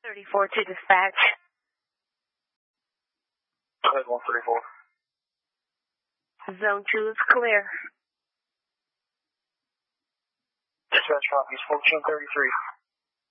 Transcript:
34 to dispatch. Go ahead, 134. Zone 2 is clear. Dispatch copies, 1433.